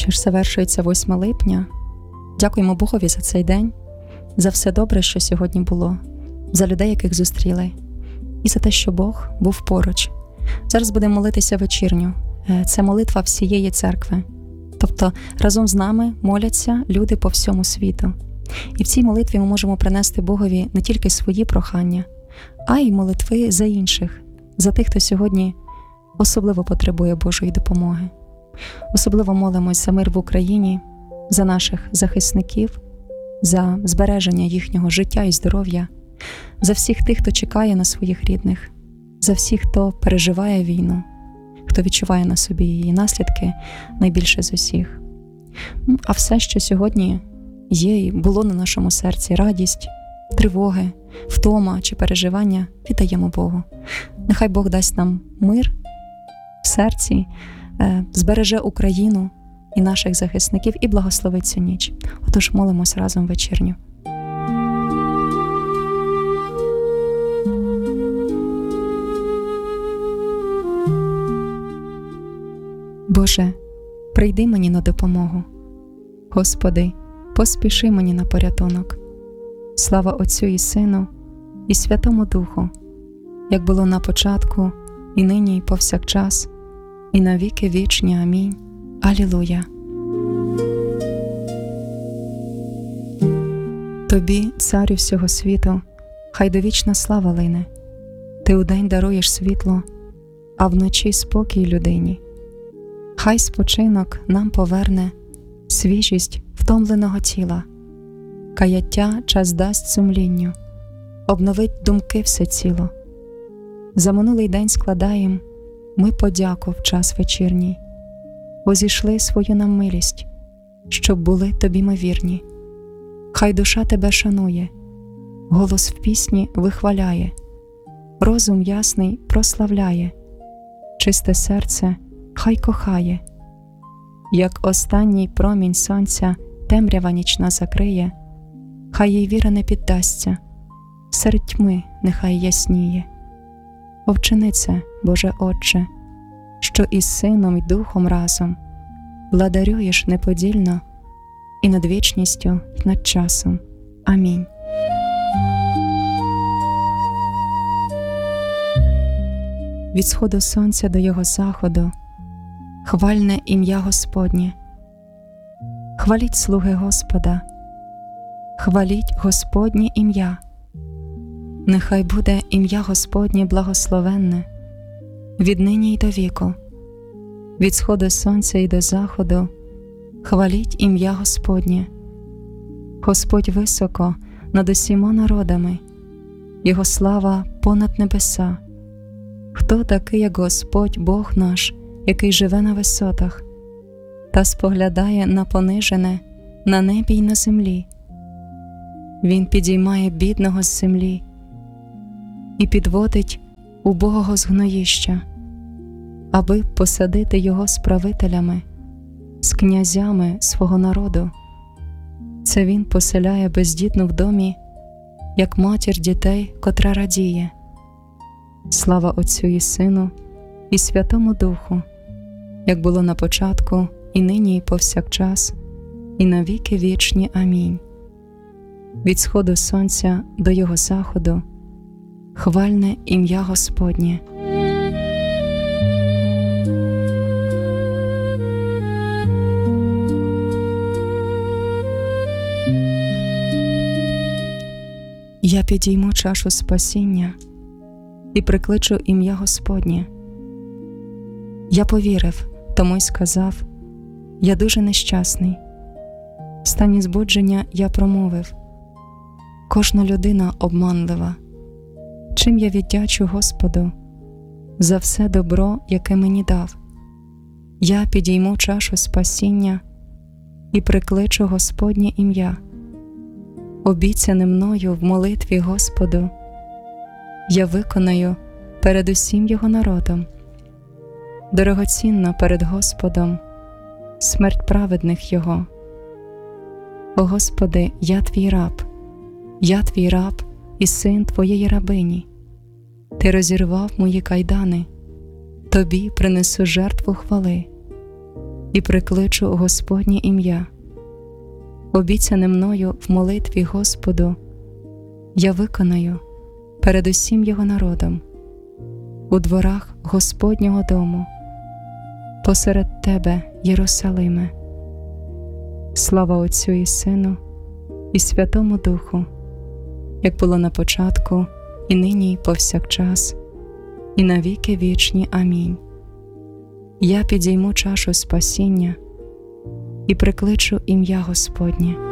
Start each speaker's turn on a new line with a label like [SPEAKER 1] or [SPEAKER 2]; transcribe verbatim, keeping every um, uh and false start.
[SPEAKER 1] Що ж, завершується восьме липня. Дякуємо Богові за цей день, за все добре, що сьогодні було, за людей, яких зустріли, і за те, що Бог був поруч. Зараз будемо молитися вечірню. Це молитва всієї церкви. Тобто разом з нами моляться люди по всьому світу. І в цій молитві ми можемо принести Богові не тільки свої прохання, а й молитви за інших, за тих, хто сьогодні особливо потребує Божої допомоги. Особливо молимось за мир в Україні, за наших захисників, за збереження їхнього життя і здоров'я, за всіх тих, хто чекає на своїх рідних, за всіх, хто переживає війну, хто відчуває на собі її наслідки найбільше з усіх. А все, що сьогодні є і було на нашому серці, радість, тривоги, втома чи переживання, віддаємо Богу. Нехай Бог дасть нам мир в серці, збереже Україну і наших захисників і благословить цю ніч. Отож, молимось разом вечірню. Боже, прийди мені на допомогу. Господи, поспіши мені на порятунок. Слава Отцю і Сину, і Святому Духу, як було на початку, і нині, і повсякчас, і на віки вічні. Амінь. Алілуя. Тобі, Царю всього світу, хай довічна слава лине. Ти удень даруєш світло, а вночі спокій людині. Хай спочинок нам поверне свіжість втомленого тіла, каяття час дасть сумлінню, обновить думки все ціло. За минулий день складаєм ми подяку в час вечірній, бо зійшли свою нам милість, щоб були тобі ми вірні. Хай душа тебе шанує, голос в пісні вихваляє, розум ясний прославляє, чисте серце хай кохає. Як останній промінь сонця темрява нічна закриє, хай їй віра не піддасться, серед тьми нехай ясніє. Овчини це, Боже Отче, що із Сином і Духом разом владарюєш неподільно і над вічністю, і над часом. Амінь. Від сходу сонця до його заходу хвальне ім'я Господнє. Хваліть слуги Господа, хваліть Господнє ім'я. Нехай буде ім'я Господнє благословенне віднині й до віку. Від сходу сонця й до заходу хваліть ім'я Господнє. Господь високо над усіма народами, Його слава понад небеса. Хто такий, як Господь Бог наш, який живе на висотах та споглядає на понижене на небі й на землі? Він підіймає бідного з землі і підводить убогого з гноїща, аби посадити його з правителями, з князями свого народу. Це він поселяє бездітну в домі, як матір дітей, котра радіє. Слава Отцю і Сину, і Святому Духу, як було на початку, і нині, і повсякчас, і на віки вічні. Амінь. Від сходу сонця до його заходу хвальне ім'я Господнє. Я підійму чашу спасіння і прикличу ім'я Господнє. Я повірив, тому й сказав: я дуже нещасний. В стані збудження я промовив: кожна людина обманлива. Чим я віддячу Господу за все добро, яке мені дав? Я підійму чашу спасіння і прикличу Господнє ім'я. Обіцяне мною в молитві Господу я виконаю перед усім Його народом. Дорогоцінно перед Господом смерть праведних Його. О Господи, я Твій раб, я Твій раб і син Твоєї рабині. Ти розірвав мої кайдани, Тобі принесу жертву хвали. і прикличу Господнє ім'я. Обіцяне мною в молитві Господу я виконаю перед усім його народом, у дворах Господнього дому, посеред тебе, Єрусалиме. Слава Отцю і Сину, і Святому Духу, як було на початку, і нині, і повсякчас, і на віки вічні. Амінь. Я підійму чашу спасіння і прикличу ім'я Господнє.